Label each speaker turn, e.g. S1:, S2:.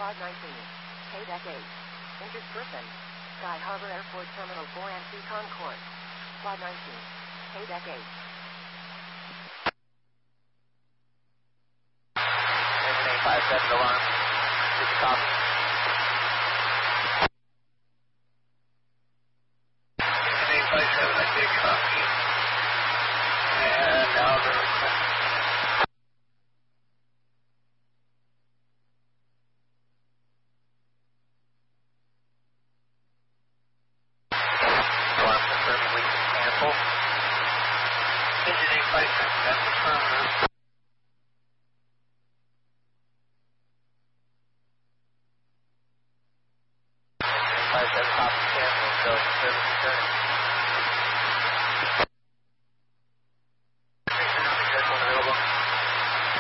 S1: Flight 19. KDEC 8. Injured person. Sky Harbor Airport Terminal 4 and C Concourse. Flight 19. KDEC 8.
S2: Engine 857 alarm. Did you copy? Engine 857, I did copy. And now the alarm confirming we can cancel. Engine 857, that's confirmed. Engine 857, copy cancel, so service returning.